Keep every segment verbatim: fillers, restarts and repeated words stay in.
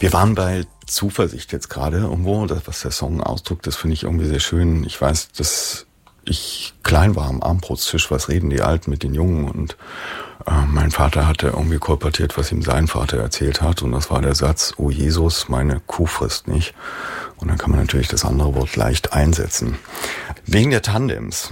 Wir waren bei Zuversicht jetzt gerade irgendwo. Das, was der Song ausdrückt, das finde ich irgendwie sehr schön. Ich weiß, dass ich klein war am Abendbrotstisch, was reden die Alten mit den Jungen? Und äh, mein Vater hatte irgendwie kolportiert, was ihm sein Vater erzählt hat. Und das war der Satz, oh Jesus, meine Kuh frisst nicht. Und dann kann man natürlich das andere Wort leicht einsetzen. Wegen der Tandems,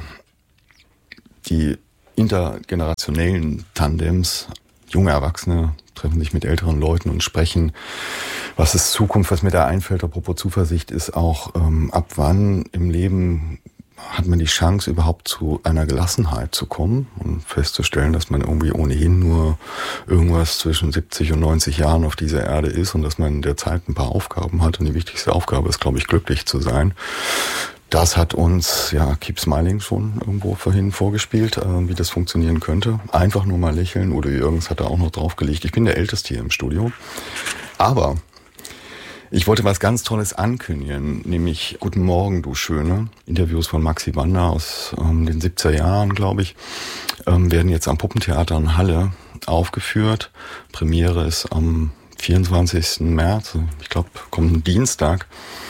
die intergenerationellen Tandems, junge Erwachsene treffen sich mit älteren Leuten und sprechen, was ist Zukunft, was mir da einfällt. Apropos Zuversicht ist auch, ähm, ab wann im Leben hat man die Chance, überhaupt zu einer Gelassenheit zu kommen und festzustellen, dass man irgendwie ohnehin nur irgendwas zwischen siebzig und neunzig Jahren auf dieser Erde ist und dass man in der Zeit ein paar Aufgaben hat. Und die wichtigste Aufgabe ist, glaube ich, glücklich zu sein. Das hat uns, ja, Keep Smiling schon irgendwo vorhin vorgespielt, äh, wie das funktionieren könnte. Einfach nur mal lächeln. Udo Jürgens hat da auch noch draufgelegt. Ich bin der Älteste hier im Studio. Aber ich wollte was ganz Tolles ankündigen, nämlich Guten Morgen, du Schöne. Interviews von Maxi Wander aus ähm, den siebziger Jahren, glaube ich, ähm, werden jetzt am Puppentheater in Halle aufgeführt. Premiere ist am vierundzwanzigsten März, ich glaube, kommt ein Dienstag.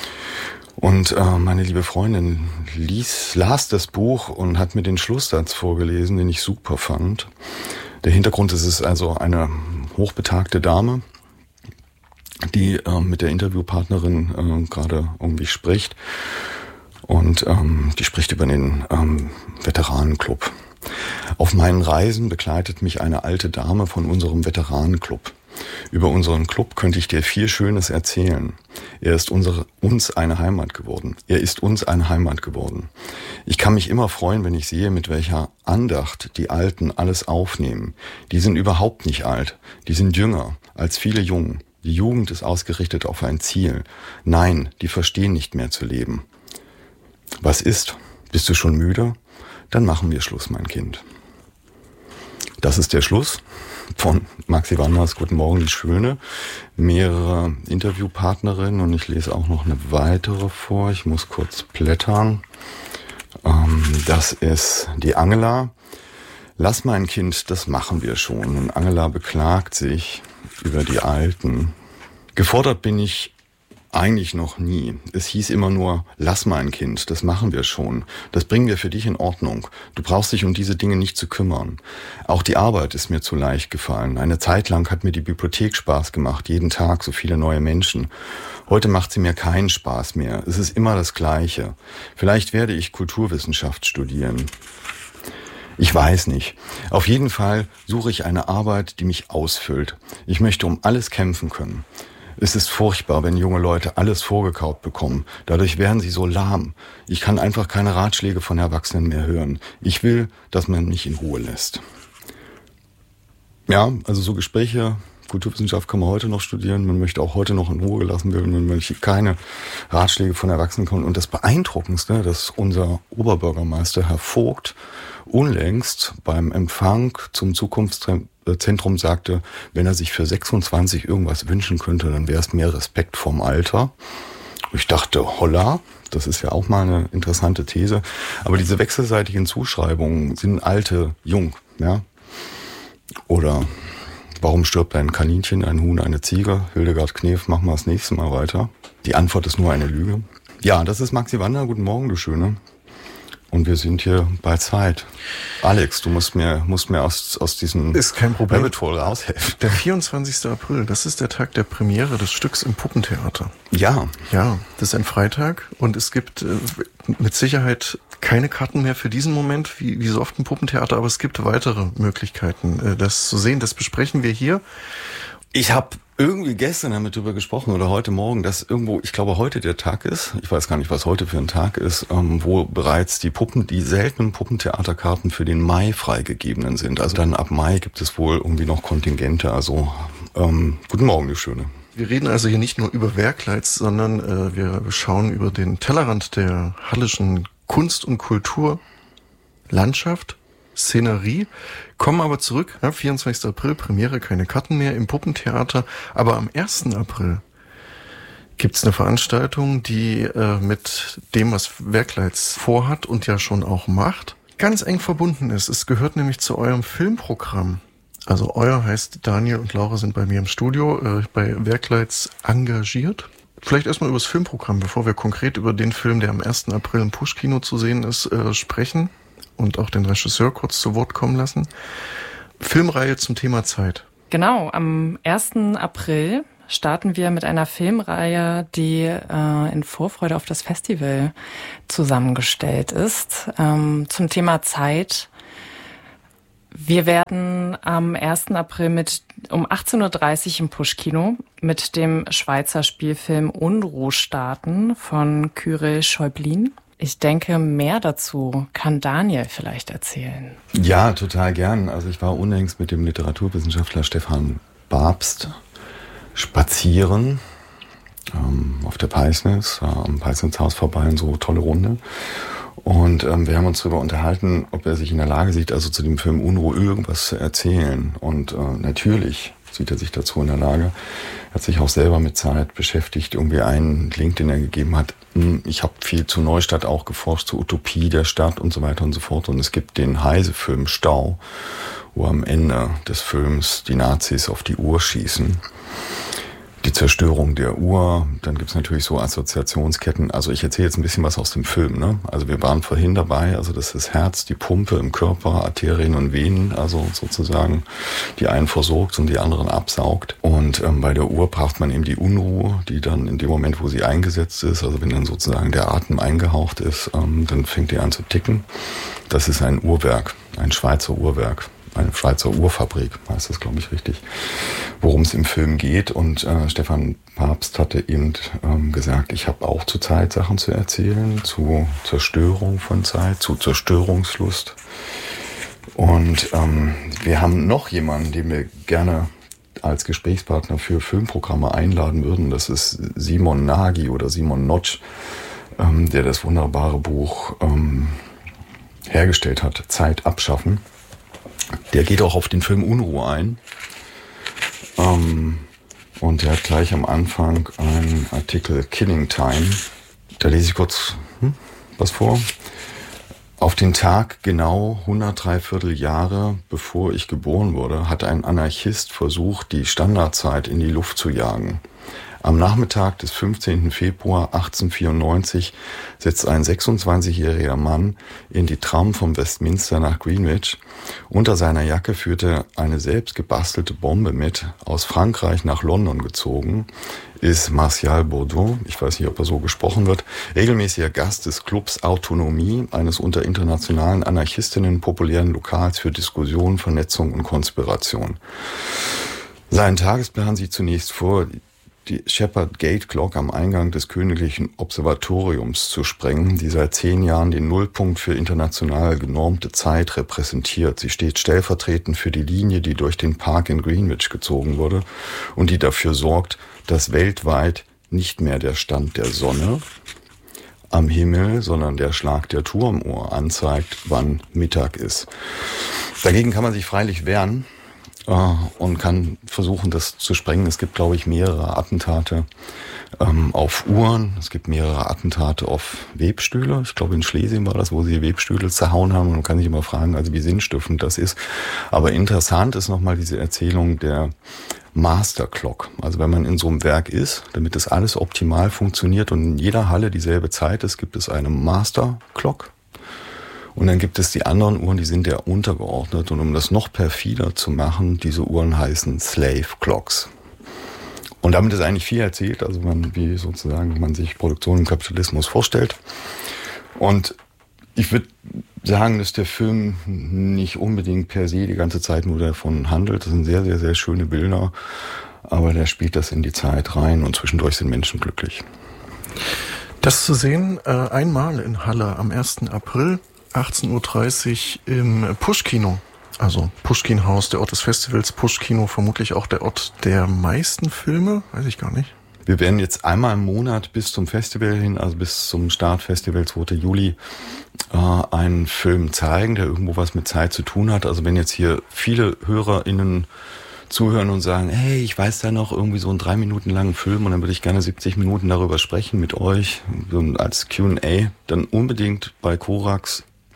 Und äh, meine liebe Freundin lies, las das Buch und hat mir den Schlusssatz vorgelesen, den ich super fand. Der Hintergrund ist, es ist also eine hochbetagte Dame, die äh, mit der Interviewpartnerin äh, gerade irgendwie spricht. Und ähm, die spricht über den ähm, Veteranenclub. Auf meinen Reisen begleitet mich eine alte Dame von unserem Veteranenclub. Über unseren Club könnte ich dir viel Schönes erzählen. Er ist unsere, uns eine Heimat geworden. Er ist uns eine Heimat geworden. Ich kann mich immer freuen, wenn ich sehe, mit welcher Andacht die Alten alles aufnehmen. Die sind überhaupt nicht alt. Die sind jünger als viele Jungen. Die Jugend ist ausgerichtet auf ein Ziel. Nein, die verstehen nicht mehr zu leben. Was ist? Bist du schon müde? Dann machen wir Schluss, mein Kind. Das ist der Schluss von Maxi Wanders Guten Morgen, die Schöne. Mehrere Interviewpartnerinnen und ich lese auch noch eine weitere vor. Ich muss kurz blättern. Ähm, das ist die Angela. Lass mein Kind, das machen wir schon. Und Angela beklagt sich über die Alten. Gefordert bin ich eigentlich noch nie. Es hieß immer nur, lass mein Kind, das machen wir schon. Das bringen wir für dich in Ordnung. Du brauchst dich um diese Dinge nicht zu kümmern. Auch die Arbeit ist mir zu leicht gefallen. Eine Zeit lang hat mir die Bibliothek Spaß gemacht, jeden Tag so viele neue Menschen. Heute macht sie mir keinen Spaß mehr. Es ist immer das Gleiche. Vielleicht werde ich Kulturwissenschaft studieren. Ich weiß nicht. Auf jeden Fall suche ich eine Arbeit, die mich ausfüllt. Ich möchte um alles kämpfen können. Es ist furchtbar, wenn junge Leute alles vorgekaut bekommen. Dadurch werden sie so lahm. Ich kann einfach keine Ratschläge von Erwachsenen mehr hören. Ich will, dass man mich in Ruhe lässt. Ja, also so Gespräche, Kulturwissenschaft kann man heute noch studieren. Man möchte auch heute noch in Ruhe gelassen werden. Man möchte keine Ratschläge von Erwachsenen kommen. Und das Beeindruckendste, dass unser Oberbürgermeister Herr Vogt unlängst beim Empfang zum Zukunftszentrum sagte, wenn er sich für sechsundzwanzig irgendwas wünschen könnte, dann wäre es mehr Respekt vorm Alter. Ich dachte, holla, das ist ja auch mal eine interessante These. Aber diese wechselseitigen Zuschreibungen sind Alte jung, ja? Oder warum stirbt ein Kaninchen, ein Huhn, eine Ziege? Hildegard Knef, machen wir das nächste Mal weiter. Die Antwort ist nur eine Lüge. Ja, das ist Maxi Wander. Guten Morgen, du Schöne. Und wir sind hier bei Zeit. Alex, du musst mir, musst mir aus, aus diesem ist kein Problem. Rabbit Hole raushelfen. Der vierundzwanzigster April, das ist der Tag der Premiere des Stücks im Puppentheater. Ja. Ja, das ist ein Freitag und es gibt äh, mit Sicherheit keine Karten mehr für diesen Moment, wie, wie so oft im Puppentheater, aber es gibt weitere Möglichkeiten, äh, das zu sehen. Das besprechen wir hier. Ich habe irgendwie gestern damit drüber gesprochen oder heute Morgen, dass irgendwo, ich glaube heute der Tag ist, ich weiß gar nicht, was heute für ein Tag ist, ähm, wo bereits die Puppen, die seltenen Puppentheaterkarten für den Mai freigegebenen sind. Also dann ab Mai gibt es wohl irgendwie noch Kontingente. Also ähm, guten Morgen, die Schöne. Wir reden also hier nicht nur über Werkleiz, sondern äh, wir schauen über den Tellerrand der hallischen Kunst- und Kulturlandschaft, Szenerie, kommen aber zurück, ja, vierundzwanzigster April, Premiere, keine Karten mehr im Puppentheater, aber am ersten April gibt's eine Veranstaltung, die äh, mit dem, was Werkleiz vorhat und ja schon auch macht, ganz eng verbunden ist. Es gehört nämlich zu eurem Filmprogramm. Also euer heißt Daniel und Laura sind bei mir im Studio, äh, bei Werkleitz engagiert. Vielleicht erstmal über das Filmprogramm, bevor wir konkret über den Film, der am ersten April im Push-Kino zu sehen ist, äh, sprechen und auch den Regisseur kurz zu Wort kommen lassen. Filmreihe zum Thema Zeit. Genau, am ersten April starten wir mit einer Filmreihe, die äh, in Vorfreude auf das Festival zusammengestellt ist, ähm, zum Thema Zeit. Wir werden am ersten April mit um achtzehn Uhr dreißig im Push-Kino mit dem Schweizer Spielfilm Unruh starten von Kyrill Schäublin. Ich denke, mehr dazu kann Daniel vielleicht erzählen. Ja, total gern. Also ich war unlängst mit dem Literaturwissenschaftler Stefan Babst spazieren ähm, auf der Peisnitz, äh, am Peisnitzhaus vorbei, eine so tolle Runde. Und ähm, wir haben uns darüber unterhalten, ob er sich in der Lage sieht, also zu dem Film Unruh irgendwas zu erzählen. Und äh, natürlich sieht er sich dazu in der Lage. Er hat sich auch selber mit Zeit beschäftigt. Irgendwie einen Link, den er gegeben hat. Ich habe viel zu Neustadt auch geforscht, zur Utopie der Stadt und so weiter und so fort. Und es gibt den Heise-Film Stau, wo am Ende des Films die Nazis auf die Uhr schießen. Die Zerstörung der Uhr, dann gibt's natürlich so Assoziationsketten. Also ich erzähle jetzt ein bisschen was aus dem Film, ne? Also wir waren vorhin dabei, also das ist das Herz, die Pumpe im Körper, Arterien und Venen, also sozusagen die einen versorgt und die anderen absaugt. Und ähm, bei der Uhr braucht man eben die Unruhe, die dann in dem Moment, wo sie eingesetzt ist, also wenn dann sozusagen der Atem eingehaucht ist, ähm, dann fängt die an zu ticken. Das ist ein Uhrwerk, ein Schweizer Uhrwerk. Eine Schweizer Uhrfabrik, heißt das, glaube ich, richtig, worum es im Film geht. Und äh, Stefan Babst hatte eben ähm, gesagt, ich habe auch zu Zeit Sachen zu erzählen, zu Zerstörung von Zeit, zu Zerstörungslust. Und ähm, wir haben noch jemanden, den wir gerne als Gesprächspartner für Filmprogramme einladen würden. Das ist Simon Nagy oder Simon Notch, ähm, der das wunderbare Buch ähm, hergestellt hat, Zeit abschaffen. Der geht auch auf den Film Unruhe ein. Ähm, und der hat gleich am Anfang einen Artikel Killing Time. Da lese ich kurz hm, was vor. Auf den Tag genau hundertdrei Vierteljahre bevor ich geboren wurde, hat ein Anarchist versucht, die Standardzeit in die Luft zu jagen. Am Nachmittag des fünfzehnten Februar achtzehnhundertvierundneunzig setzt ein sechsundzwanzigjähriger Mann in die Tram vom Westminster nach Greenwich. Unter seiner Jacke führte eine selbst gebastelte Bombe mit, aus Frankreich nach London gezogen, ist Martial Bourdieu, ich weiß nicht, ob er so gesprochen wird, regelmäßiger Gast des Clubs Autonomie, eines unter internationalen Anarchistinnen populären Lokals für Diskussion, Vernetzung und Konspiration. Seinen Tagesplan sieht zunächst vor, die Shepherd Gate Clock am Eingang des Königlichen Observatoriums zu sprengen, die seit zehn Jahren den Nullpunkt für international genormte Zeit repräsentiert. Sie steht stellvertretend für die Linie, die durch den Park in Greenwich gezogen wurde und die dafür sorgt, dass weltweit nicht mehr der Stand der Sonne am Himmel, sondern der Schlag der Turmuhr anzeigt, wann Mittag ist. Dagegen kann man sich freilich wehren und kann versuchen, das zu sprengen. Es gibt, glaube ich, mehrere Attentate ähm, auf Uhren. Es gibt mehrere Attentate auf Webstühle. Ich glaube, in Schlesien war das, wo sie Webstühle zerhauen haben. Und man kann sich immer fragen, also wie sinnstiftend das ist. Aber interessant ist nochmal diese Erzählung der Master Clock. Also wenn man in so einem Werk ist, damit das alles optimal funktioniert und in jeder Halle dieselbe Zeit ist, gibt es eine Master Clock. Und dann gibt es die anderen Uhren, die sind ja untergeordnet. Und um das noch perfider zu machen, diese Uhren heißen Slave Clocks. Und damit ist eigentlich viel erzählt, also man, wie sozusagen man sich Produktion im Kapitalismus vorstellt. Und ich würde sagen, dass der Film nicht unbedingt per se die ganze Zeit nur davon handelt. Das sind sehr, sehr, sehr schöne Bilder. Aber der spielt das in die Zeit rein und zwischendurch sind Menschen glücklich. Das zu sehen, äh, einmal in Halle am ersten April. achtzehn Uhr dreißig im Push-Kino, also Pushkin-Haus, der Ort des Festivals, Push-Kino, vermutlich auch der Ort der meisten Filme, weiß ich gar nicht. Wir werden jetzt einmal im Monat bis zum Festival hin, also bis zum Startfestival zweiten Juli, äh, einen Film zeigen, der irgendwo was mit Zeit zu tun hat. Also wenn jetzt hier viele HörerInnen zuhören und sagen, hey, ich weiß da noch irgendwie so einen drei Minuten langen Film und dann würde ich gerne siebzig Minuten darüber sprechen mit euch, so als Q und A, dann unbedingt bei Korax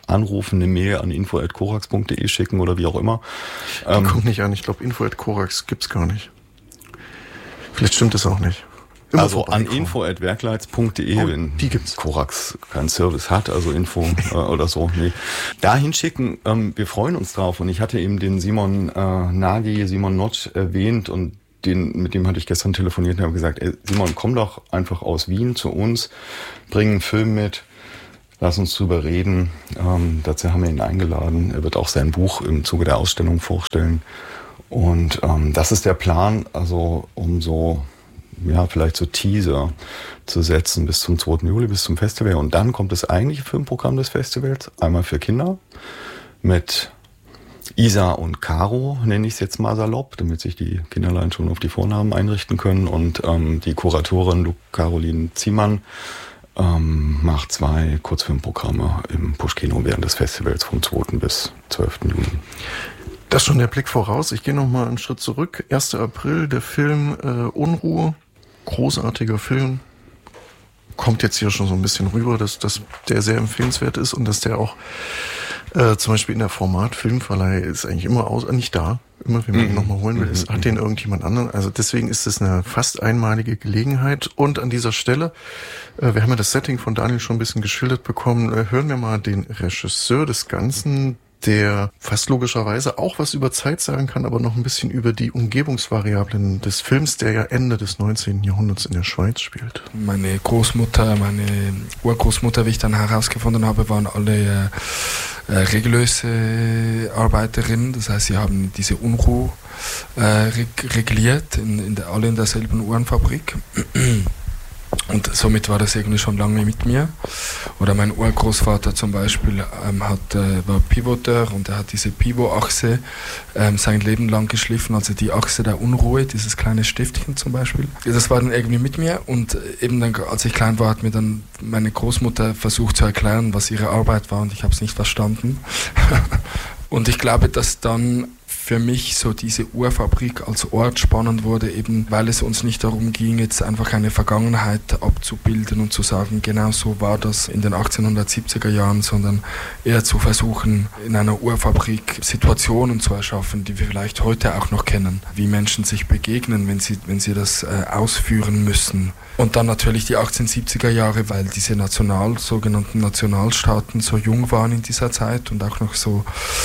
anrufen, eine Mail an info at korax punkt de schicken oder wie auch immer. Die ähm, kommt nicht an. Ich glaube, info at korax gibt's gar nicht. Vielleicht stimmt es auch nicht. Immer also an info at werkleitz punkt de, oh, wenn die gibt's. Korax keinen Service hat, also Info äh, oder so. Nee. Da hinschicken, ähm, wir freuen uns drauf. Und ich hatte eben den Simon äh, Nagy, Simon Notch erwähnt und den, mit dem hatte ich gestern telefoniert und habe gesagt, ey, Simon, komm doch einfach aus Wien zu uns, bring einen Film mit, lass uns drüber reden. Ähm, dazu haben wir ihn eingeladen. Er wird auch sein Buch im Zuge der Ausstellung vorstellen. Und ähm, das ist der Plan, also um so ja, vielleicht so Teaser zu setzen bis zum zweiten Juli, bis zum Festival. Und dann kommt das eigentliche Filmprogramm des Festivals, einmal für Kinder, mit Isa und Caro, nenne ich es jetzt mal salopp, damit sich die Kinderlein schon auf die Vornamen einrichten können. Und ähm, die Kuratorin Caroline Ziemann ähm, macht zwei Kurzfilmprogramme im Push-Kino während des Festivals vom zweiten bis zwölften Juli. Das ist schon der Blick voraus. Ich gehe noch mal einen Schritt zurück. erster April, der Film äh, Unruhe. Großartiger Film. Kommt jetzt hier schon so ein bisschen rüber, dass, dass der sehr empfehlenswert ist und dass der auch äh, zum Beispiel in der Format Filmverleih ist eigentlich immer aus, äh, nicht da. Immer, wenn man ihn nochmal holen will, ist, hat den irgendjemand anderen. Also deswegen ist es eine fast einmalige Gelegenheit. Und an dieser Stelle, äh, wir haben ja das Setting von Daniel schon ein bisschen geschildert bekommen, äh, hören wir mal den Regisseur des Ganzen, der fast logischerweise auch was über Zeit sagen kann, aber noch ein bisschen über die Umgebungsvariablen des Films, der ja Ende des neunzehnten Jahrhunderts in der Schweiz spielt. Meine Großmutter, meine Urgroßmutter, wie ich dann herausgefunden habe, waren alle äh, religiöse Arbeiterinnen. Das heißt, sie haben diese Unruhe äh, reg- regiert, in, in der, alle in derselben Uhrenfabrik. Und somit war das irgendwie schon lange mit mir. Oder mein Urgroßvater zum Beispiel ähm, hat, äh, war Pivoteur und er hat diese Pivot-Achse ähm, sein Leben lang geschliffen, also die Achse der Unruhe, dieses kleine Stiftchen zum Beispiel. Das war dann irgendwie mit mir und eben dann, als ich klein war, hat mir dann meine Großmutter versucht zu erklären, was ihre Arbeit war und ich habe es nicht verstanden. Und ich glaube, dass dann für mich so diese Uhrfabrik als Ort spannend wurde, eben weil es uns nicht darum ging, jetzt einfach eine Vergangenheit abzubilden und zu sagen, genau so war das in den achtzehnhundertsiebziger Jahren, sondern eher zu versuchen, in einer Uhrfabrik Situationen zu erschaffen, die wir vielleicht heute auch noch kennen, wie Menschen sich begegnen, wenn sie, wenn sie das äh, ausführen müssen. Und dann natürlich die achtzehnhundertsiebziger Jahre, weil diese national, sogenannten Nationalstaaten so jung waren in dieser Zeit und auch noch so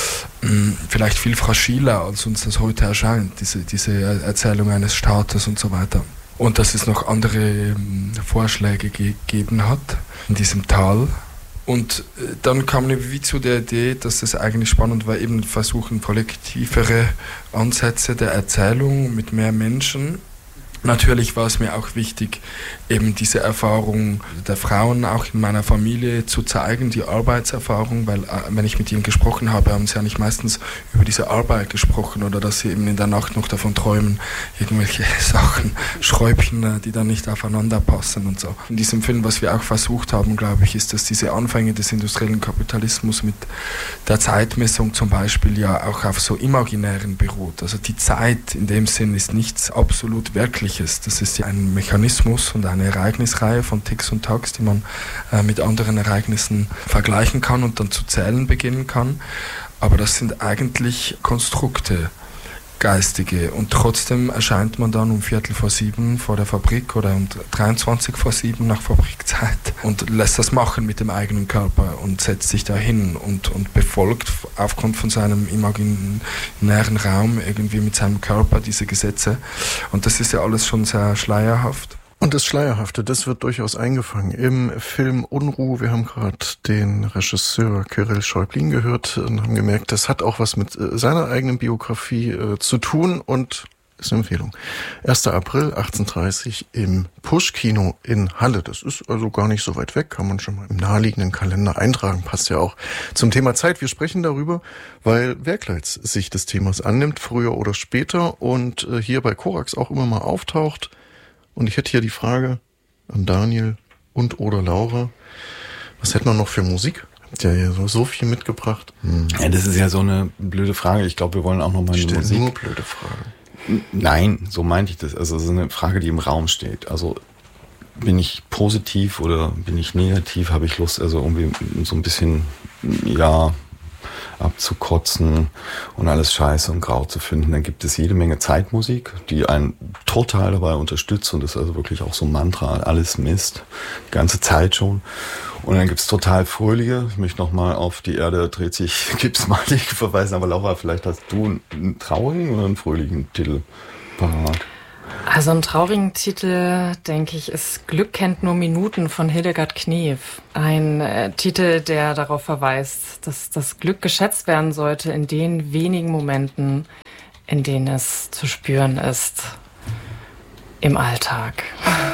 mh, vielleicht viel fragiler, als uns das heute erscheint, diese, diese Erzählung eines Staates und so weiter. Und dass es noch andere mh, Vorschläge gegeben hat in diesem Tal. Und äh, dann kam ich wie zu der Idee, dass es eigentlich spannend war, eben versuchen, kollektivere Ansätze der Erzählung mit mehr Menschen. Natürlich war es mir auch wichtig, eben diese Erfahrung der Frauen auch in meiner Familie zu zeigen, die Arbeitserfahrung, weil äh, wenn ich mit ihnen gesprochen habe, haben sie ja nicht meistens über diese Arbeit gesprochen oder dass sie eben in der Nacht noch davon träumen, irgendwelche Sachen, Schräubchen, die dann nicht aufeinander passen und so. In diesem Film, was wir auch versucht haben, glaube ich, ist, dass diese Anfänge des industriellen Kapitalismus mit der Zeitmessung zum Beispiel ja auch auf so Imaginären beruht. Also die Zeit in dem Sinn ist nichts absolut Wirkliches. Das ist ja ein Mechanismus und eine Ereignisreihe von Ticks und Tacks, die man äh, mit anderen Ereignissen vergleichen kann und dann zu zählen beginnen kann. Aber das sind eigentlich Konstrukte, geistige. Und trotzdem erscheint man dann um Viertel vor sieben vor der Fabrik oder um dreiundzwanzig vor sieben nach Fabrikzeit und lässt das machen mit dem eigenen Körper und setzt sich da hin und, und befolgt aufgrund von seinem imaginären Raum irgendwie mit seinem Körper diese Gesetze. Und das ist ja alles schon sehr schleierhaft. Und das Schleierhafte, das wird durchaus eingefangen im Film Unruhe. Wir haben gerade den Regisseur Kyrill Schäublin gehört und haben gemerkt, das hat auch was mit äh, seiner eigenen Biografie äh, zu tun und ist eine Empfehlung. erster April achtzehnhundertdreißig im Push-Kino in Halle. Das ist also gar nicht so weit weg, kann man schon mal im naheliegenden Kalender eintragen. Passt ja auch zum Thema Zeit. Wir sprechen darüber, weil Werkleitz sich des Themas annimmt, früher oder später und äh, hier bei Korax auch immer mal auftaucht. Und ich hätte hier die Frage an Daniel und oder Laura, was hätten wir noch für Musik? Habt ihr ja so, so viel mitgebracht. Hm. Ja, das ist ja so eine blöde Frage. Ich glaube, wir wollen auch noch mal eine Musik. Nur blöde Fragen. Nein, so meinte ich das. Also es ist eine Frage, die im Raum steht. Also bin ich positiv oder bin ich negativ, habe ich Lust, also irgendwie so ein bisschen, ja, abzukotzen und alles scheiße und grau zu finden. Dann gibt es jede Menge Zeitmusik, die einen total dabei unterstützt und das ist also wirklich auch so ein Mantra, alles Mist, die ganze Zeit schon. Und dann gibt es total fröhliche, ich möchte nochmal auf die Erde dreht sich gipsmalig verweisen, aber Laura, vielleicht hast du einen traurigen oder einen fröhlichen Titel parat? Also einen traurigen Titel, denke ich, ist Glück kennt nur Minuten von Hildegard Knef. Ein äh, Titel, der darauf verweist, dass das Glück geschätzt werden sollte in den wenigen Momenten, in denen es zu spüren ist im Alltag.